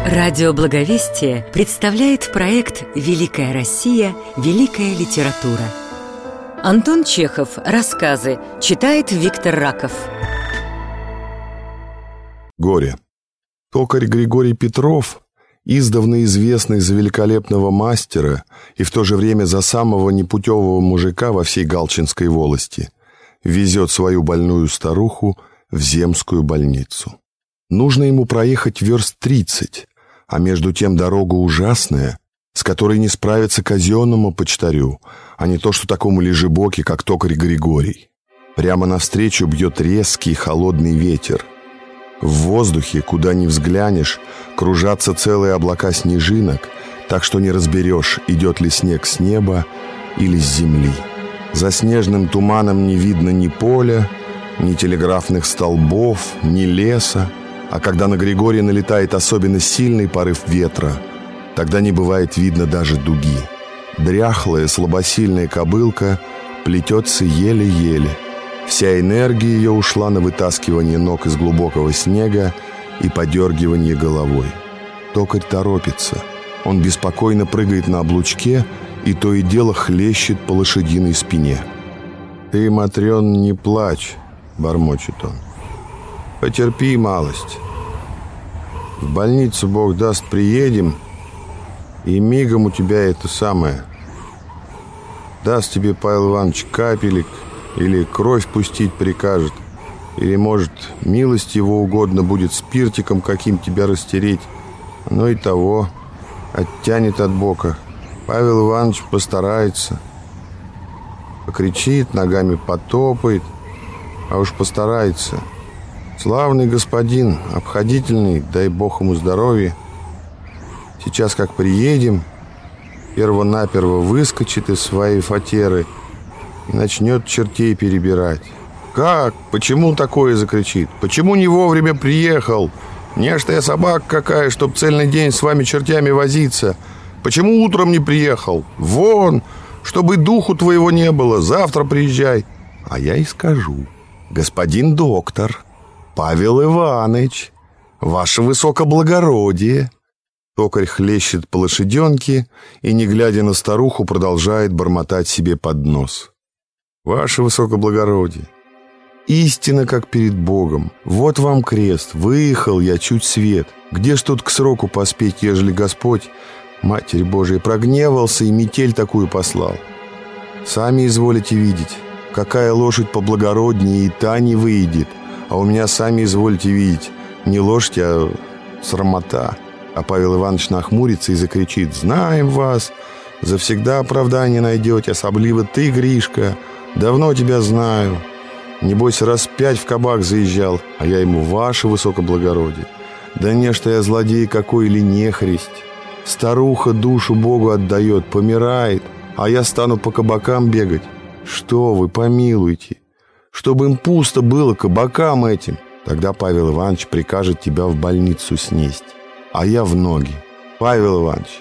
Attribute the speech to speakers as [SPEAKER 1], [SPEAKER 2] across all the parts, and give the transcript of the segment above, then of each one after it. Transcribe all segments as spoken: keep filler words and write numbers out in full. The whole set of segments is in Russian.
[SPEAKER 1] Радио Благовестие представляет проект «Великая Россия. Великая литература». Антон Чехов. Рассказы. Читает Виктор Раков.
[SPEAKER 2] Горе. Токарь Григорий Петров, издавна известный за великолепного мастера и в то же время за самого непутевого мужика во всей Галчинской волости, везет свою больную старуху в земскую больницу. Нужно ему проехать верст тридцать, а между тем дорога ужасная, с которой не справится казенному почтарю, а не то что такому лежебоке, как токарь Григорий. Прямо навстречу бьет резкий холодный ветер. В воздухе, куда ни взглянешь, кружатся целые облака снежинок, так что не разберешь, идет ли снег с неба или с земли. За снежным туманом не видно ни поля, ни телеграфных столбов, ни леса. А когда на Григория налетает особенно сильный порыв ветра, тогда не бывает видно даже дуги. Дряхлая, слабосильная кобылка плетется еле-еле. Вся энергия ее ушла на вытаскивание ног из глубокого снега и подергивание головой. Токарь торопится. Он беспокойно прыгает на облучке и то и дело хлещет по лошадиной спине. «Ты, Матрёна, не плачь», — бормочет он. «Потерпи малость. В больницу, Бог даст, приедем, и мигом у тебя это самое. Даст тебе Павел Иванович капелек, или кровь пустить прикажет, или, может, милость его угодно будет спиртиком каким тебя растереть. Ну и того, оттянет от бока. Павел Иванович постарается. Покричит, ногами потопает, а уж постарается. Славный господин, обходительный, дай Бог ему здоровья. Сейчас, как приедем, перво-наперво выскочит из своей фатеры и начнет чертей перебирать. «Как? Почему такое?» — закричит. «Почему не вовремя приехал? Не что я собака какая, чтоб цельный день с вами чертями возиться. Почему утром не приехал? Вон, чтобы духу твоего не было, завтра приезжай». А я и скажу: «Господин доктор, Павел Иванович, ваше высокоблагородие». Токарь хлещет по лошаденке и, не глядя на старуху, продолжает бормотать себе под нос: «Ваше высокоблагородие, истинно как перед Богом. Вот вам крест, выехал я чуть свет. Где ж тут к сроку поспеть, ежели Господь, Матерь Божия, прогневался и метель такую послал? Сами изволите видеть, какая лошадь поблагороднее и та не выедет. А у меня, сами извольте видеть, не лошадь, а срамота». А Павел Иванович нахмурится и закричит: «Знаем вас, завсегда оправдание найдете, особливо ты, Гришка, давно тебя знаю. Небось, раз пять в кабак заезжал, а я ему: ваше высокоблагородие. Да не, что я злодей какой или нехристь. Старуха душу Богу отдает, помирает, а я стану по кабакам бегать. Что вы, помилуйте, чтобы им пусто было кабакам этим. Тогда Павел Иванович прикажет тебя в больницу снесть, а я в ноги. Павел Иванович,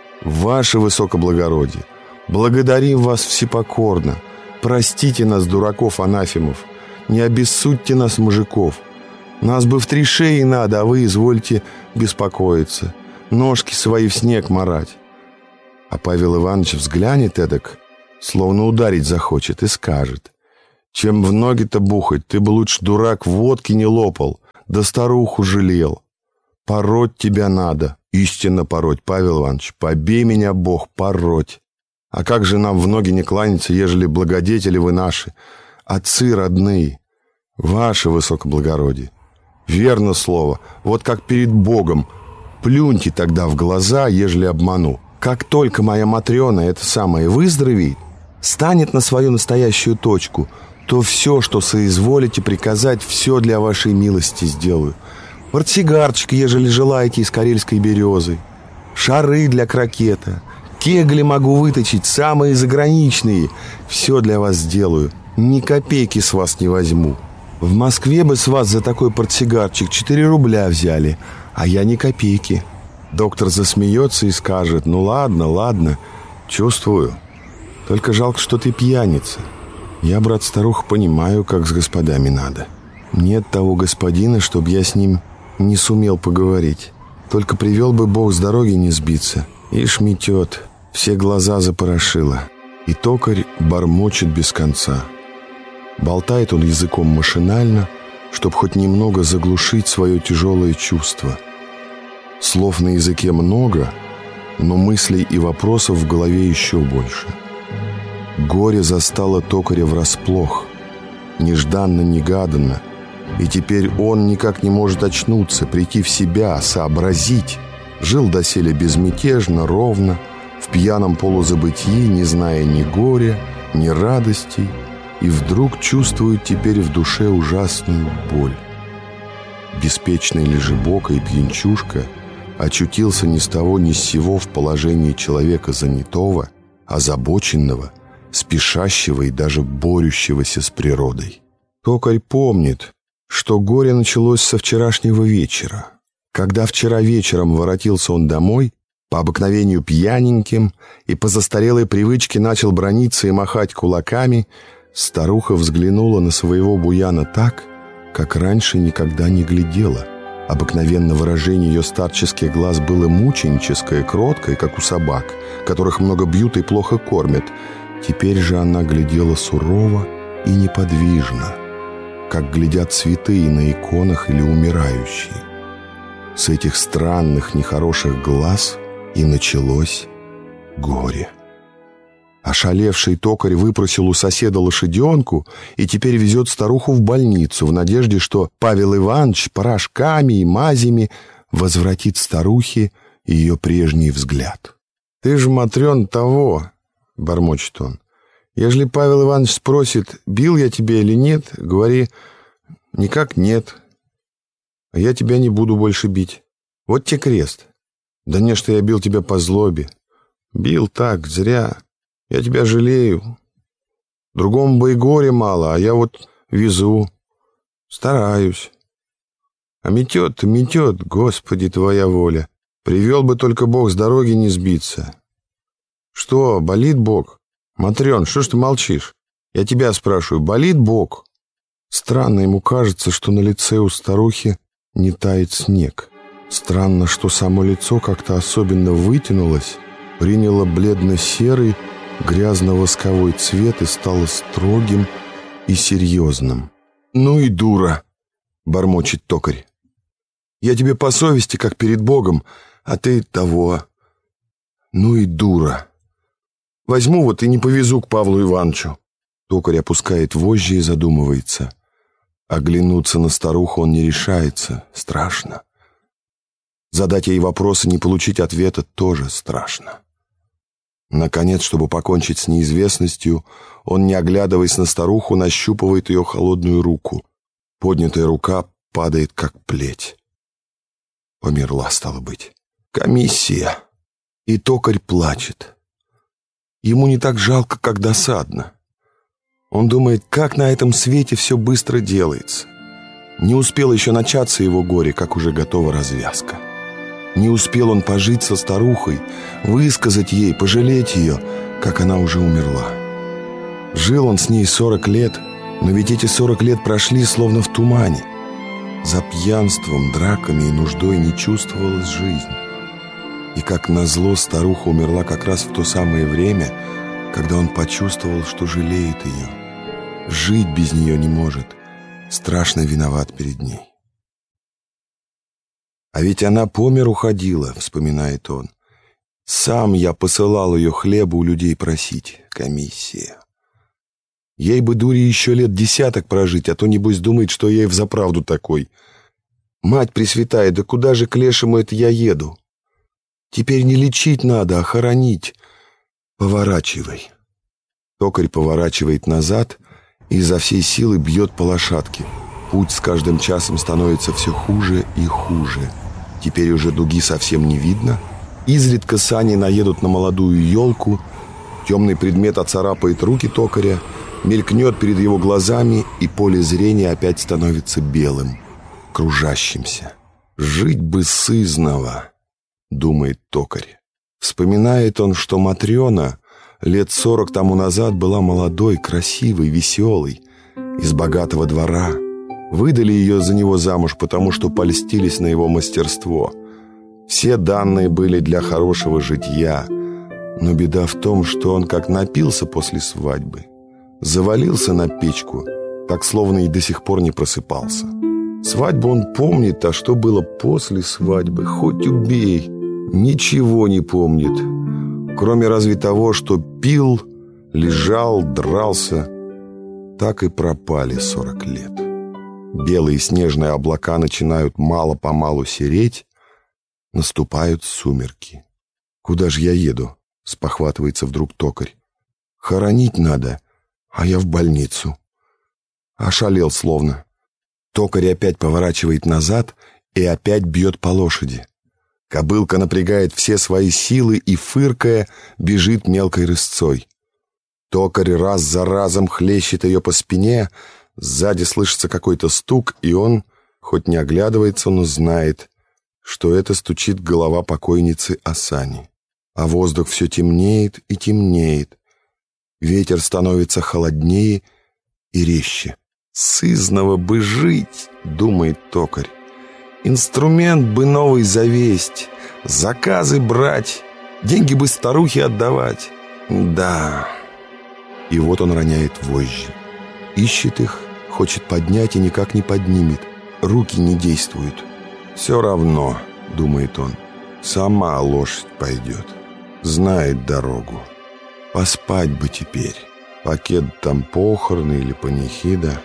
[SPEAKER 2] ваше высокоблагородие, благодарим вас всепокорно. Простите нас, дураков анафемов, не обессудьте нас, мужиков. Нас бы в три шеи надо, а вы извольте беспокоиться, ножки свои в снег марать». А Павел Иванович взглянет эдак, словно ударить захочет, и скажет: «Чем в ноги-то бухать, ты бы лучше, дурак, водки не лопал, да старуху жалел. Пороть тебя надо, истинно пороть, Павел Иванович, побей меня, Бог, пороть. А как же нам в ноги не кланяться, ежели благодетели вы наши, отцы родные? Ваше высокоблагородие, верно слово, вот как перед Богом, плюньте тогда в глаза, ежели обману. Как только моя Матрёна это самое выздоровеет, станет на свою настоящую точку, то все, что соизволите приказать, все для вашей милости сделаю. Портсигарчик, ежели желаете, из карельской березы, шары для крокета, кегли могу выточить, самые заграничные. Все для вас сделаю, ни копейки с вас не возьму. В Москве бы с вас за такой портсигарчик четыре рубля взяли, а я ни копейки». Доктор засмеется и скажет: «Ну ладно, ладно, чувствую. Только жалко, что ты пьяница. Я, брат, старуха, понимаю, как с господами надо. Нет того господина, чтоб я с ним не сумел поговорить. Только привел бы Бог с дороги не сбиться. Ишь метет, все глаза запорошило. И токарь бормочет без конца. Болтает он языком машинально, чтоб хоть немного заглушить свое тяжелое чувство. Слов на языке много, но мыслей и вопросов в голове еще больше. Горе застало токаря врасплох, нежданно-негаданно, и теперь он никак не может очнуться, прийти в себя, сообразить. Жил доселе безмятежно, ровно, в пьяном полузабытии, не зная ни горя, ни радостей, и вдруг чувствует теперь в душе ужасную боль. Беспечный лежебока и пьянчушка очутился ни с того ни с сего в положении человека занятого, озабоченного, спешащего и даже борющегося с природой. Токарь помнит, что горе началось со вчерашнего вечера. Когда вчера вечером воротился он домой, по обыкновению пьяненьким, и по застарелой привычке начал браниться и махать кулаками, старуха взглянула на своего буяна так, как раньше никогда не глядела. Обыкновенно выражение ее старческих глаз было мученическое, кроткое, как у собак, которых много бьют и плохо кормят. Теперь же она глядела сурово и неподвижно, как глядят святые на иконах или умирающие. С этих странных, нехороших глаз и началось горе. Ошалевший токарь выпросил у соседа лошаденку и теперь везет старуху в больницу в надежде, что Павел Иванович порошками и мазями возвратит старухе ее прежний взгляд. «Ты же, Матрен, того!» — бормочет он. «Ежели Павел Иванович спросит, бил я тебя или нет, говори, никак нет. А я тебя не буду больше бить. Вот тебе крест. Да не, что я бил тебя по злобе. Бил так, зря. Я тебя жалею. Другому бы и горе мало, а я вот везу. Стараюсь. А метет-то метет, Господи, твоя воля. Привел бы только Бог с дороги не сбиться. Что, болит бок? Матрен, что ж ты молчишь? Я тебя спрашиваю, болит бок?» Странно ему кажется, что на лице у старухи не тает снег. Странно, что само лицо как-то особенно вытянулось, приняло бледно-серый, грязно-восковой цвет и стало строгим и серьезным. «Ну и дура!» — бормочет токарь. «Я тебе по совести, как перед Богом, а ты того. Ну и дура! Возьму вот и не повезу к Павлу Ивановичу». Токарь опускает вожжи и задумывается. Оглянуться на старуху он не решается. Страшно. Задать ей вопросы, не получить ответа, тоже страшно. Наконец, чтобы покончить с неизвестностью, он, не оглядываясь на старуху, нащупывает ее холодную руку. Поднятая рука падает, как плеть. Померла, стало быть. Комиссия. И токарь плачет. Ему не так жалко, как досадно. Он думает, как на этом свете все быстро делается. Не успел еще начаться его горе, как уже готова развязка. Не успел он пожить со старухой, высказать ей, пожалеть ее, как она уже умерла. Жил он с ней сорок лет, но ведь эти сорок лет прошли словно в тумане. За пьянством, драками и нуждой не чувствовалась жизнь. И как назло старуха умерла как раз в то самое время, когда он почувствовал, что жалеет ее. Жить без нее не может, страшно виноват перед ней. «А ведь она по миру ходила», — вспоминает он. «Сам я посылал ее хлеба у людей просить, комиссия. Ей бы, дури, еще лет десяток прожить, а то, небось, думает, что я и взаправду такой. Мать Пресвятая, да куда же к лешему это я еду? Теперь не лечить надо, а хоронить. Поворачивай». Токарь поворачивает назад и изо всей силы бьет по лошадке. Путь с каждым часом становится все хуже и хуже. Теперь уже дуги совсем не видно. Изредка сани наедут на молодую елку. Темный предмет оцарапает руки токаря, мелькнет перед его глазами, и поле зрения опять становится белым, кружащимся. «Жить бы сызнова», — думает токарь. Вспоминает он, что Матрена лет сорок тому назад была молодой, красивой, веселой, из богатого двора. Выдали ее за него замуж, потому что польстились на его мастерство. Все данные были для хорошего житья, но беда в том, что он как напился после свадьбы, завалился на печку, так словно и до сих пор не просыпался. Свадьбу он помнит, а что было после свадьбы, хоть убей, ничего не помнит, кроме разве того, что пил, лежал, дрался. Так и пропали сорок лет. Белые снежные облака начинают мало-помалу сереть, наступают сумерки. «Куда же я еду?» — спохватывается вдруг токарь. «Хоронить надо, а я в больницу». Ошалел словно. Токарь опять поворачивает назад и опять бьет по лошади. Кобылка напрягает все свои силы и, фыркая, бежит мелкой рысцой. Токарь раз за разом хлещет ее по спине, сзади слышится какой-то стук, и он, хоть не оглядывается, но знает, что это стучит голова покойницы Асани. А воздух все темнеет и темнеет. Ветер становится холоднее и резче. «Сызново бы жить», — думает токарь. «Инструмент бы новый завесть, заказы брать, деньги бы старухе отдавать. Да». И вот он роняет вожжи. Ищет их, хочет поднять и никак не поднимет. Руки не действуют. «Все равно», — думает он, — «сама лошадь пойдет. Знает дорогу. Поспать бы теперь. Пакет там похороны или панихида.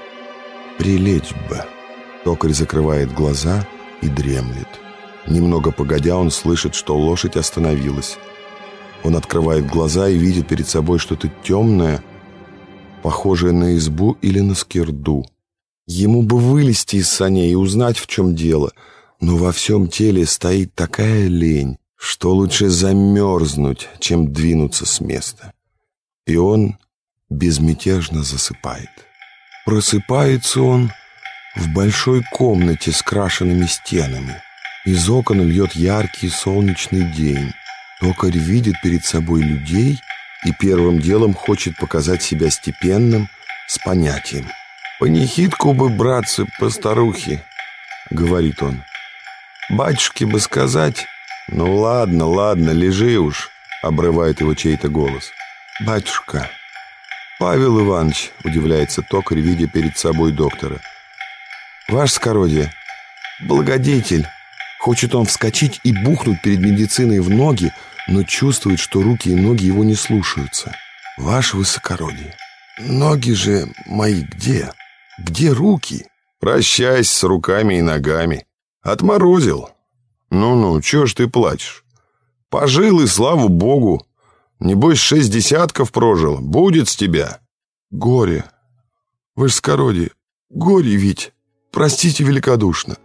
[SPEAKER 2] Прилечь бы». Токарь закрывает глаза и дремлет. Немного погодя, он слышит, что лошадь остановилась. Он открывает глаза и видит перед собой что-то темное, похожее на избу или на скирду. Ему бы вылезти из саней и узнать, в чем дело, но во всем теле стоит такая лень, что лучше замерзнуть, чем двинуться с места. И он безмятежно засыпает. Просыпается он в большой комнате с крашенными стенами. Из окон льет яркий солнечный день. Токарь видит перед собой людей и первым делом хочет показать себя степенным, с понятием. «Панихидку бы, братцы, по старухе», — говорит он. «Батюшке бы сказать». «Ну ладно, ладно, лежи уж», — обрывает его чей-то голос. «Батюшка». «Павел Иванович», — удивляется токарь, видя перед собой доктора. «Ваше скородие, благодетель». Хочет он вскочить и бухнуть перед медициной в ноги, но чувствует, что руки и ноги его не слушаются. «Ваше высокородие, ноги же мои где? Где руки?» «Прощайся с руками и ногами. Отморозил. Ну-ну, чего ж ты плачешь? Пожил и, слава богу. Небось, шесть десятков прожил. Будет с тебя». «Горе, высокородие, горе ведь. Простите великодушно.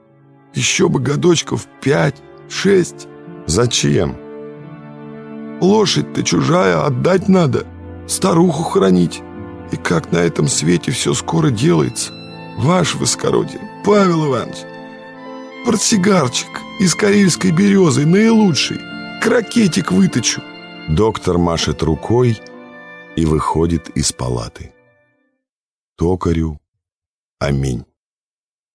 [SPEAKER 2] Еще бы годочков пять, шесть». «Зачем?» «Лошадь-то чужая, отдать надо. Старуху хранить. И как на этом свете все скоро делается. Ваше высокородие, Павел Иванович, портсигарчик из карельской березы, наилучший. Крокетик выточу». Доктор машет рукой и выходит из палаты. Токарю аминь.